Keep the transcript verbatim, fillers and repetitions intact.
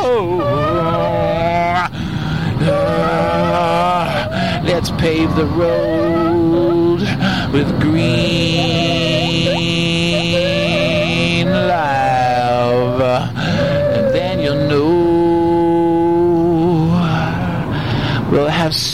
Uh, let's pave the road with green love, and then you'll know we'll have